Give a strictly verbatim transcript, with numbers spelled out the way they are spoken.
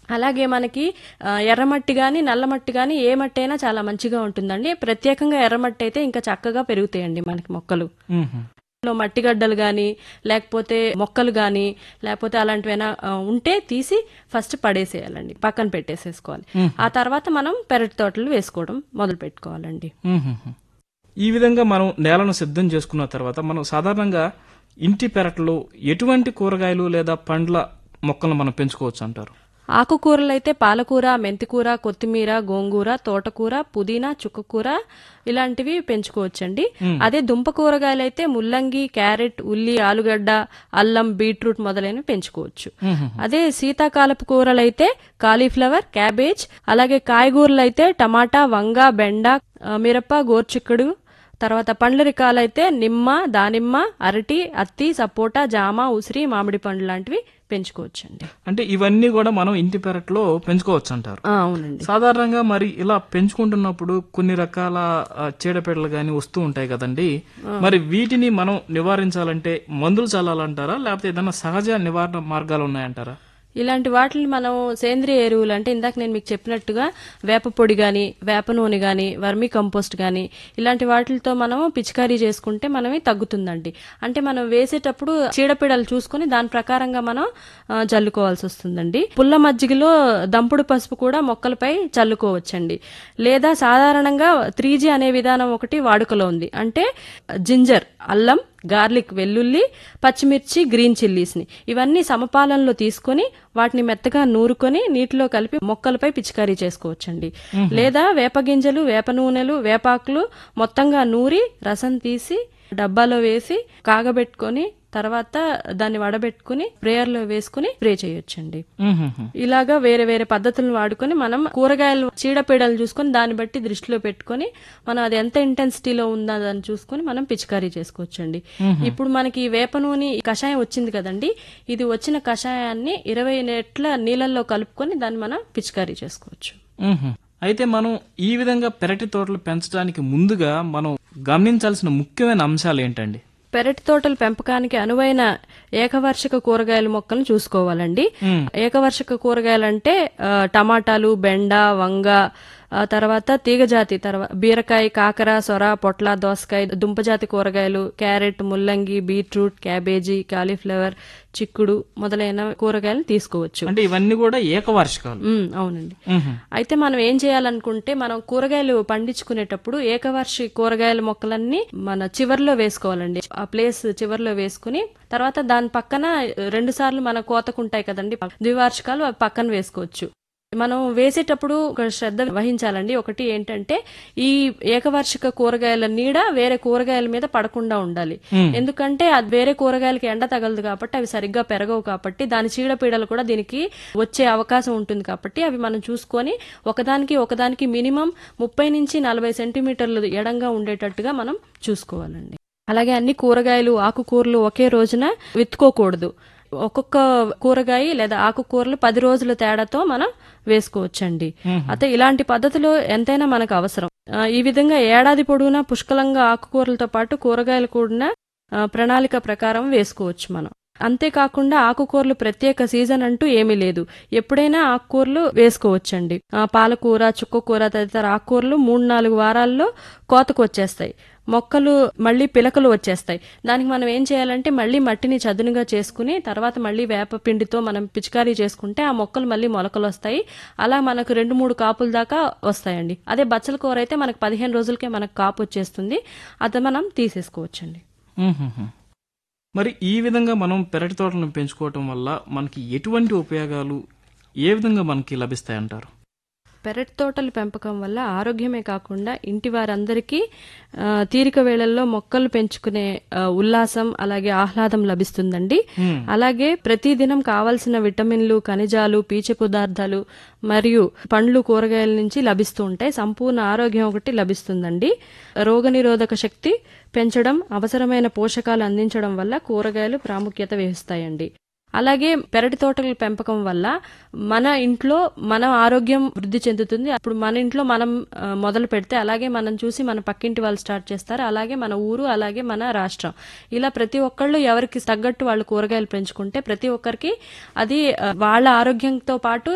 అలాగే మనకి ఆ, ఎర్రమట్టి గాని నల్లమట్టి గాని ఏ మట్టి అయినా చాలా మంచిగా ఉంటుందండి. ప్రత్యేకంగా ఎర్రమట్టి అయితే ఇంకా చక్కగా పెరుగుతాయండి మనకి మొక్కలు. మ్మ్. లో మట్టి గడ్డలు గాని లేకపోతే మొక్కలు గాని లేకపోతే అలాంటివైనా ఆ, ఉంటే తీసి ఫస్ట్ పడేసేయాలండి, పక్కన పెట్టేసేసుకోవాలి. ఆ తర్వాత మనం పెరటి తోటలు వేసుకోవడం మొదలు పెట్టుకోవాలండి. మ్మ్. ఈ విధంగా మనం నేలను సిద్ధం చేసుకున్న తర్వాత మనం సాధారణంగా ఇంటి పెరట్లో ఎటువంటి కూరగాయలు లేదా పండ్ల మొక్కలను మనం పెంచుకోవచ్చు అంటారు? ఆకుకూరలు అయితే పాలకూర, మెంతికూర, కొత్తిమీర, గోంగూర, తోటకూర, పుదీనా, చుక్కకూర ఇలాంటివి పెంచుకోవచ్చండి. అదే దుంప కూరగాయలు అయితే ముల్లంగి, క్యారెట్, ఉల్లి, ఆలుగడ్డ, అల్లం, బీట్రూట్ మొదలైనవి పెంచుకోవచ్చు. అదే శీతాకాలపు కూరలు అయితే కాలీఫ్లవర్, క్యాబేజ్, అలాగే కాయగూరలు అయితే టమాటా, వంగ, బెండ, ఆ, మిరప, గోర్చిక్కుడు, తర్వాత పండ్ల రకాలైతే నిమ్మ, దానిమ్మ, అరటి, అత్తి, సపోటా, జామ, ఉసిరి, మామిడి పండ్లు లాంటివి పెంచుకోవచ్చండి. అంటే ఇవన్నీ కూడా మనం ఇంటి పెరట్లో పెంచుకోవచ్చు అంటారు. ఆ, అవునండి. సాధారణంగా మరి ఇలా పెంచుకుంటున్నప్పుడు కొన్ని రకాల ఆ, చీడపీడలు గాని వస్తూ ఉంటాయి కదండి. మరి వీటిని మనం నివారించాలంటే మందులు చల్లాలంటారా, లేకపోతే ఏదైనా సహజ నివారణ మార్గాలు ఉన్నాయంటారా? ఇలాంటి వాటిని మనం సేంద్రియ ఎరువులు అంటే ఇందాక నేను మీకు చెప్పినట్టుగా వేప పొడి గాని, వేప నూనె గాని, వర్మీ కంపోస్ట్ గాని ఇలాంటి వాటితో మనం పిచికారీ చేసుకుంటే మనమే తగ్గుతుందండి. అంటే మనం వేసేటప్పుడు చీడపీడలు చూసుకుని దాని ప్రకారంగా మనం ఆ, జల్లుకోవాల్సి వస్తుందండి. పుల్ల మజ్జిగలో దంపుడు పసుపు కూడా మొక్కలపై చల్లుకోవచ్చండి. లేదా సాధారణంగా త్రీ జీ అనే విధానం ఒకటి వాడుకలో ఉంది. అంటే జింజర్, అల్లం, గార్లిక్, వెల్లుల్లి, పచ్చిమిర్చి, గ్రీన్ చిల్లీస్ ని ఇవన్నీ సమపాలనలో తీసుకొని వాటిని మెత్తగా నూరుకొని నీటిలో కలిపి మొక్కలపై పిచికారీ చేసుకోవచ్చండి. లేదా వేప గింజలు, వేప నూనెలు, వేపాకులు మొత్తంగా నూరి రసం తీసి డబ్బాలో వేసి కాగబెట్టుకొని తర్వాత దాన్ని వడబెట్టుకుని స్ప్రేయర్లో వేసుకుని స్ప్రే చేయొచ్చండి. మ్మ్. ఇలాగా వేరే వేరే పద్ధతులను వాడుకొని మనం కూరగాయలు చీడపీడలు చూసుకొని దాన్ని బట్టి దృష్టిలో పెట్టుకొని మనం అది ఎంత ఇంటెన్సిటీలో ఉందా అని చూసుకొని మనం పిచికారీ చేసుకోవచ్చండి. ఇప్పుడు మనకి ఈ వేప నూనె ఈ కషాయం వచ్చింది కదండి, ఇది వచ్చిన కషాయాన్ని ఇరవై నెట్ల నీళ్ళల్లో కలుపుకొని దాన్ని మనం పిచికారీ చేసుకోవచ్చు. మ్మ్. అయితే మనం ఈ విధంగా పెరటి తోటలు పెంచడానికి ముందుగా మనం గమనించాల్సిన ముఖ్యమైన అంశాలు ఏంటండి? పెరటి తోటల పెంపకానికి అనువైన ఏకవార్షిక కూరగాయల మొక్కలను చూసుకోవాలండి. ఏకవార్షిక కూరగాయలంటే ఆ, టమాటాలు, బెండ, వంగ, ఆ తర్వాత తీగజాతి, తర్వాత బీరకాయ, కాకర, సొర, పొట్ల, దోసకాయ, దుంపజాతి కూరగాయలు, క్యారెట్, ముల్లంగి, బీట్రూట్, క్యాబేజీ, కాలీఫ్లవర్, చిక్కుడు మొదలైన కూరగాయలు తీసుకోవచ్చు. అంటే ఇవన్నీ కూడా ఏకవార్షికాలు. ఉమ్, అవునండి. మ్మ్. అయితే మనం ఏం చేయాలనుకుంటే మనం కూరగాయలు పండించుకునేటప్పుడు ఏకవార్షిక కూరగాయల మొక్కలన్నీ మన చివర్లో వేసుకోవాలండి. ఆ ప్లేస్ చివర్లో వేసుకుని తర్వాత దాని పక్కన రెండు సార్లు మన కోతకుంటాయి కదండి ద్వివార్షికాలు, అవి పక్కన వేసుకోవచ్చు. మనం వేసేటప్పుడు ఒక శ్రద్ధ వహించాలండి. ఒకటి ఏంటంటే ఈ ఏకవార్షిక కూరగాయల నీడ వేరే కూరగాయల మీద పడకుండా ఉండాలి. ఎందుకంటే అది వేరే కూరగాయలకి ఎండ తగలదు కాబట్టి అవి సరిగ్గా పెరగవు కాబట్టి దాని చీడపీడలు కూడా దీనికి వచ్చే అవకాశం ఉంటుంది కాబట్టి అవి మనం చూసుకొని ఒకదానికి ఒకదానికి మినిమం ముప్పై నుంచి నలభై సెంటీమీటర్లు ఎడంగా ఉండేటట్టుగా మనం చూసుకోవాలండి. అలాగే అన్ని కూరగాయలు, ఆకుకూరలు ఒకే రోజున విత్తుకోకూడదు. ఒక్కొక్క కూరగాయ లేదా ఆకుకూరలు పది రోజుల తేడాతో మనం వేసుకోవచ్చండి. అయితే ఇలాంటి పద్ధతులు ఎంతైనా మనకు అవసరం. ఆ, ఈ విధంగా ఏడాది పొడవునా పుష్కలంగా ఆకుకూరలతో పాటు కూరగాయలు కూడా ఆ, ప్రణాళిక ప్రకారం వేసుకోవచ్చు మనం. అంతేకాకుండా ఆకుకూరలు ప్రత్యేక సీజన్ అంటూ ఏమీ లేదు, ఎప్పుడైనా ఆకుకూరలు వేసుకోవచ్చండి. ఆ, పాలకూర, చుక్కకూర తదితర ఆకుకూరలు మూడు నాలుగు వారాల్లో కోతకు వచ్చేస్తాయి. మొక్కలు మళ్ళీ పిలకలు వచ్చేస్తాయి. దానికి మనం ఏం చేయాలంటే మళ్ళీ మట్టిని చదునుగా చేసుకుని తర్వాత మళ్ళీ వేప పిండితో మనం పిచికారీ చేసుకుంటే ఆ మొక్కలు మళ్ళీ మొలకలు వస్తాయి. అలా మనకు రెండు మూడు కాపుల దాకా వస్తాయండి. అదే బచ్చల కూర అయితే మనకు పదిహేను రోజులకే మనకు కాపు వచ్చేస్తుంది, అది మనం తీసేసుకోవచ్చండి. మ్మ్. మరి ఈ విధంగా మనం పెరటి తోటలను పెంచుకోవటం వల్ల మనకి ఎటువంటి ఉపయోగాలు ఏ విధంగా మనకి లభిస్తాయంటారు? పెరటి తోటల పెంపకం వల్ల ఆరోగ్యమే కాకుండా ఇంటి వారందరికీ ఆ, తీరిక వేళల్లో మొక్కలు పెంచుకునే ఆ, ఉల్లాసం అలాగే ఆహ్లాదం లభిస్తుందండి. అలాగే ప్రతిదినం కావలసిన విటమిన్లు, ఖనిజాలు, పీచు పదార్థాలు మరియు పండ్లు, కూరగాయల నుంచి లభిస్తూ ఉంటాయి. సంపూర్ణ ఆరోగ్యం ఒకటి లభిస్తుందండి. రోగనిరోధక శక్తి పెంచడం, అవసరమైన పోషకాలు అందించడం వల్ల కూరగాయలు ప్రాముఖ్యత వహిస్తాయండి. అలాగే పెరటి తోటల పెంపకం వల్ల మన ఇంట్లో మన ఆరోగ్యం వృద్ధి చెందుతుంది. అప్పుడు మన ఇంట్లో మనం ఆ, మొదలు పెడితే అలాగే మనం చూసి మన పక్కింటి వాళ్ళు స్టార్ట్ చేస్తారు. అలాగే మన ఊరు, అలాగే మన రాష్ట్రం, ఇలా ప్రతి ఒక్కళ్ళు ఎవరికి తగ్గట్టు వాళ్ళు కూరగాయలు పెంచుకుంటే ప్రతి ఒక్కరికి అది ఆ, వాళ్ళ ఆరోగ్యంతో పాటు